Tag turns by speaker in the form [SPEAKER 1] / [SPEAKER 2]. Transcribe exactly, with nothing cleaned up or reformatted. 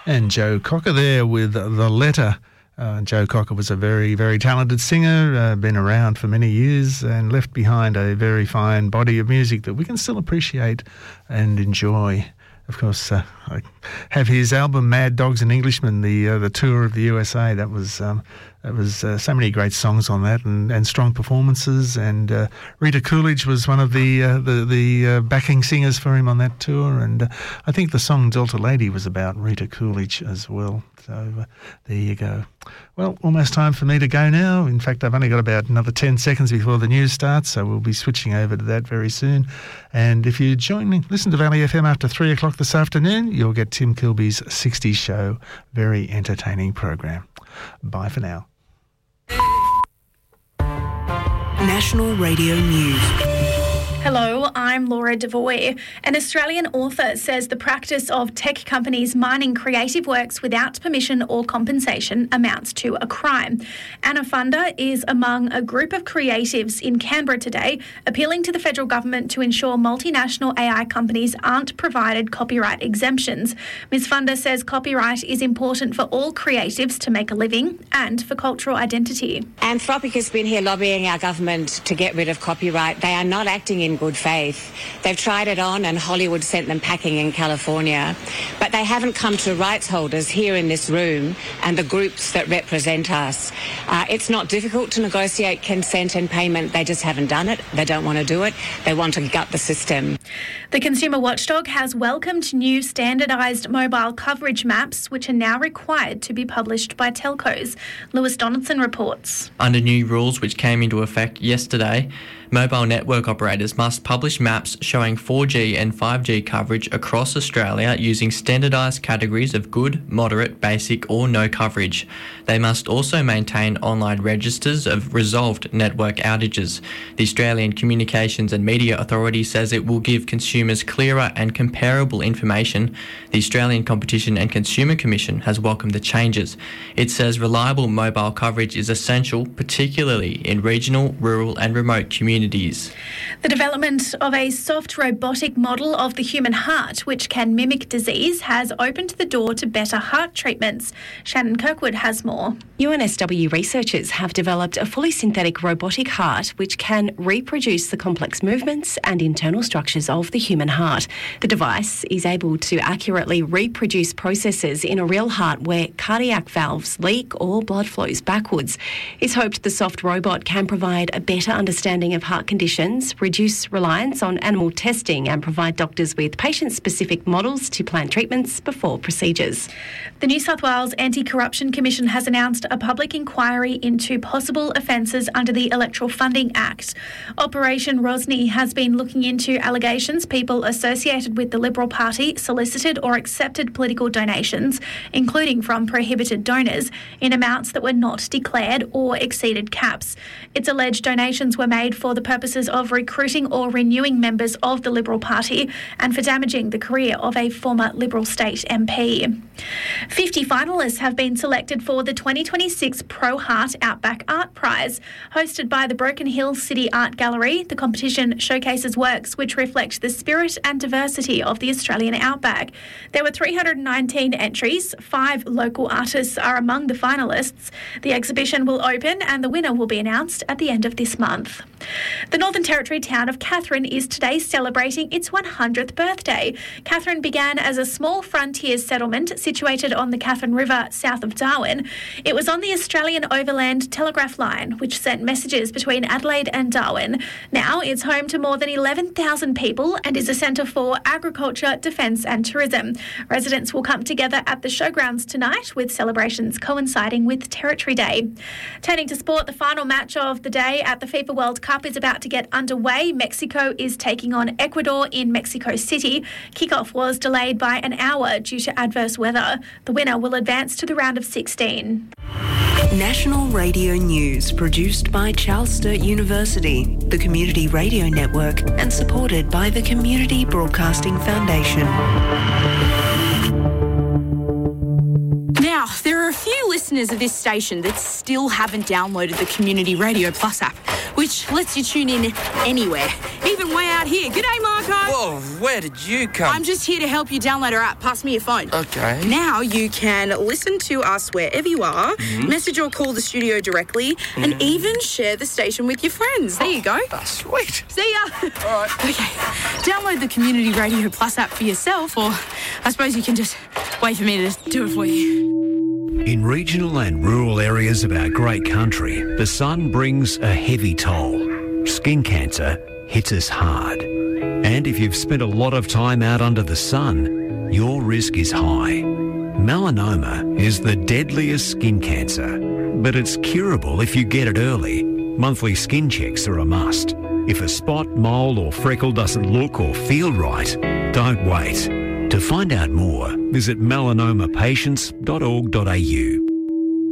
[SPEAKER 1] And Joe Cocker there with The Letter. Uh, Joe Cocker was a very, very talented singer, uh, been around for many years and left behind a very fine body of music that we can still appreciate and enjoy. Of course, uh, I have his album Mad Dogs and Englishmen, the uh, the tour of the U S A. That was um, that was uh, so many great songs on that, and, and strong performances. And uh, Rita Coolidge was one of the uh, the, the uh, backing singers for him on that tour. And uh, I think the song Delta Lady was about Rita Coolidge as well. So uh, there you go. Well, almost time for me to go now. In fact, I've only got about another ten seconds before the news starts, so we'll be switching over to that very soon. And if you join me, listen to Valley F M after three o'clock this afternoon, you'll get Tim Kilby's sixties Show. Very entertaining program. Bye for now.
[SPEAKER 2] National Radio News.
[SPEAKER 3] Hello, I'm Laura Devoy. An Australian author says the practice of tech companies mining creative works without permission or compensation amounts to a crime. Anna Funder is among a group of creatives in Canberra today, appealing to the federal government to ensure multinational A I companies aren't provided copyright exemptions. Miz Funder says copyright is important for all creatives to make a living and for cultural identity.
[SPEAKER 4] Anthropic has been here lobbying our government to get rid of copyright. They are not acting in good faith. They've tried it on and Hollywood sent them packing in California, but they haven't come to rights holders here in this room and the groups that represent us. Uh, it's not difficult to negotiate consent and payment. They just haven't done it. They don't want to do it. They want to gut the system.
[SPEAKER 3] The Consumer Watchdog has welcomed new standardised mobile coverage maps, which are now required to be published by telcos. Lewis Donaldson reports.
[SPEAKER 5] Under new rules which came into effect yesterday, mobile network operators must publish maps showing four G and five G coverage across Australia using standardised categories of good, moderate, basic or no coverage. They must also maintain online registers of resolved network outages. The Australian Communications and Media Authority says it will give consumers clearer and comparable information. The Australian Competition and Consumer Commission has welcomed the changes. It says reliable mobile coverage is essential, particularly in regional, rural and remote communities.
[SPEAKER 3] The development of a soft robotic model of the human heart, which can mimic disease, has opened the door to better heart treatments. Shannon Kirkwood has more.
[SPEAKER 6] U N S W researchers have developed a fully synthetic robotic heart which can reproduce the complex movements and internal structures of the human heart. The device is able to accurately reproduce processes in a real heart where cardiac valves leak or blood flows backwards. It's hoped the soft robot can provide a better understanding of heart conditions, reduce reliance on animal testing and provide doctors with patient-specific models to plan treatments before procedures.
[SPEAKER 3] The New South Wales Anti-Corruption Commission has announced a public inquiry into possible offences under the Electoral Funding Act. Operation Rosny has been looking into allegations people associated with the Liberal Party solicited or accepted political donations, including from prohibited donors, in amounts that were not declared or exceeded caps. It's alleged donations were made for the purposes of recruiting or renewing members of the Liberal Party and for damaging the career of a former Liberal state M P. fifty finalists have been selected for the twenty twenty-six Pro Heart Outback Art Prize. Hosted by the Broken Hill City Art Gallery, the competition showcases works which reflect the spirit and diversity of the Australian outback. There were three hundred nineteen entries. Five local artists are among the finalists. The exhibition will open and the winner will be announced at the end of this month. The Northern Territory town of Katherine is today celebrating its one hundredth birthday. Katherine began as a small frontier settlement situated on the Katherine River south of Darwin. It was on the Australian Overland Telegraph Line, which sent messages between Adelaide and Darwin. Now it's home to more than eleven thousand people and is a centre for agriculture, defence and tourism. Residents will come together at the showgrounds tonight with celebrations coinciding with Territory Day. Turning to sport, the final match of the day at the FIFA World Cup is about to get underway. Mexico is taking on Ecuador in Mexico City. Kickoff was delayed by an hour due to adverse weather. The winner will advance to the round of sixteen.
[SPEAKER 2] National Radio News, produced by Charles Sturt University, the Community Radio Network, and supported by the Community Broadcasting Foundation.
[SPEAKER 7] Now, there are a few listeners listeners of this station that still haven't downloaded the Community Radio Plus app, which lets you tune in anywhere, even way out here. G'day, Marco.
[SPEAKER 8] Whoa, where did you come?
[SPEAKER 7] I'm just here to help you download our app. Pass me your phone.
[SPEAKER 8] Okay.
[SPEAKER 7] Now you can listen to us wherever you are, mm-hmm. message or call the studio directly, mm-hmm. and even share the station with your friends. There you go.
[SPEAKER 8] Oh, sweet.
[SPEAKER 7] See ya.
[SPEAKER 8] All right.
[SPEAKER 7] Okay. Download the Community Radio Plus app for yourself, or I suppose you can just wait for me to do it for you.
[SPEAKER 9] In regional and rural areas of our great country, the sun brings a heavy toll. Skin cancer hits us hard. And if you've spent a lot of time out under the sun, your risk is high. Melanoma is the deadliest skin cancer, but it's curable if you get it early. Monthly skin checks are a must. If a spot, mole or freckle doesn't look or feel right, don't wait. To find out more, visit melanoma patients dot org dot a u.